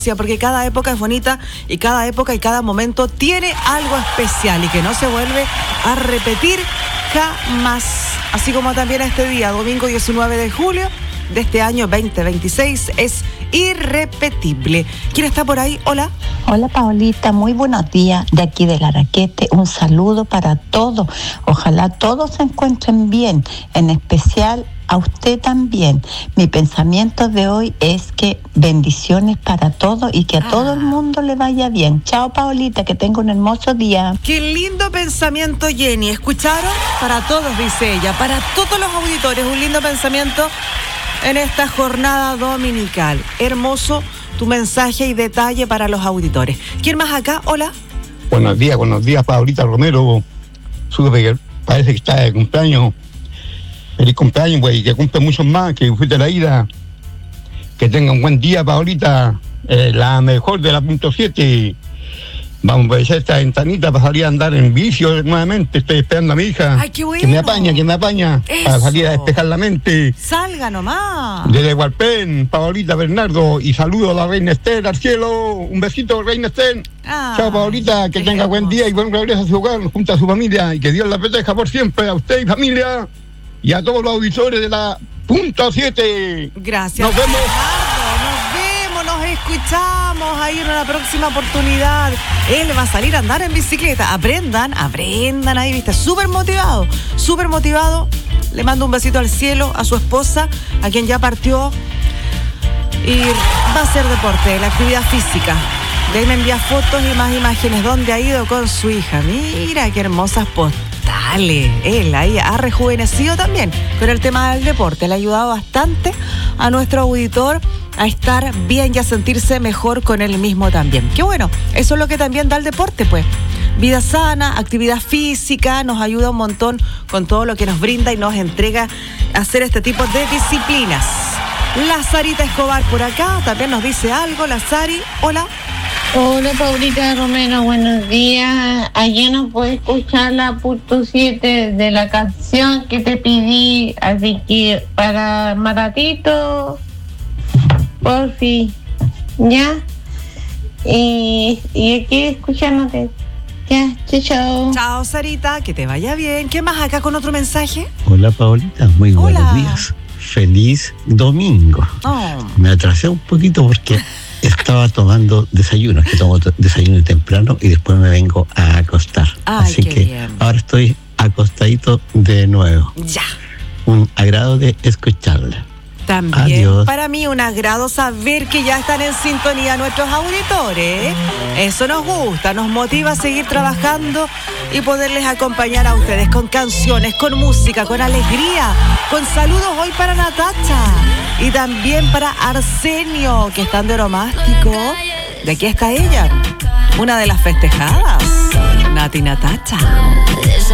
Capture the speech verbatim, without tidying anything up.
porque cada época es bonita y cada época y cada momento tiene algo especial y que no se vuelve a repetir jamás. Así como también este día, domingo diecinueve de julio de este año veinte veintiséis, es irrepetible. ¿Quién está por ahí? Hola. Hola, Paulita, muy buenos días de aquí del Araquete. Un saludo para todos. Ojalá todos se encuentren bien, en especial a usted también. Mi pensamiento de hoy es que bendiciones para todos y que a ah. todo el mundo le vaya bien. Chao, Paulita, que tenga un hermoso día. Qué lindo pensamiento, Jenny. ¿Escucharon? Para todos, dice ella, para todos los auditores, un lindo pensamiento en esta jornada dominical. Hermoso tu mensaje y detalle para los auditores. ¿Quién más acá? Hola. Buenos días, buenos días, Paulita Romero. Supe que parece que está de cumpleaños. Feliz cumpleaños, güey, que cumple muchos más, que fuiste la ida. Que tenga un buen día, Paulita. Eh, la mejor de la punto siete. Vamos a ver esta ventanita para salir a andar en vicio nuevamente. Estoy esperando a mi hija. Ay, qué bueno. Que me apaña, que me apaña. Eso. Para salir a despejar la mente. Salga nomás. Desde Hualpén, Paulita Bernardo. Y saludo a la reina Esther al cielo. Un besito, reina Esther. Ah, chao, Paulita. Que tenga hermoso. Buen día y buen regreso a su hogar junto a su familia. Y que Dios la proteja por siempre a usted y familia. Y a todos los auditores de la punto siete. Gracias. Nos vemos. Nos vemos, nos escuchamos ahí en una próxima oportunidad. Él va a salir a andar en bicicleta. Aprendan, aprendan ahí, viste, súper motivado, súper motivado. Le mando un besito al cielo a su esposa, a quien ya partió. Y va a hacer deporte, la actividad física. De ahí me envía fotos y más imágenes donde ha ido con su hija. Mira qué hermosas postales. Dale, él ahí ha rejuvenecido también con el tema del deporte. Le ha ayudado bastante a nuestro auditor a estar bien y a sentirse mejor con él mismo también. Qué bueno, eso es lo que también da el deporte, pues. Vida sana, actividad física, nos ayuda un montón con todo lo que nos brinda y nos entrega a hacer este tipo de disciplinas. La Sarita Escobar por acá también nos dice algo. La Sari, hola. Hola, Paulita Romero, buenos días. Ayer no pude escuchar la punto siete de la canción que te pedí, así que para más ratito, por fin, ¿ya? Y, y aquí escuchándote. Ya, chao, chao. Chao, Sarita, que te vaya bien. ¿Qué más acá con otro mensaje? Hola, Paulita, muy Hola. Buenos días. Feliz domingo. Oh. Me atrasé un poquito porque estaba tomando desayuno, que tomo desayuno temprano y después me vengo a acostar. Ay, así qué que bien. Ahora estoy acostadito de nuevo. Ya. Un agrado de escucharla. También Adiós. Para mí un agrado saber que ya están en sintonía nuestros auditores. Eso nos gusta, nos motiva a seguir trabajando y poderles acompañar a ustedes con canciones, con música, con alegría, con saludos hoy para Natacha y también para Arsenio, que están de oromástico. De aquí está ella, una de las festejadas, Nati Natacha.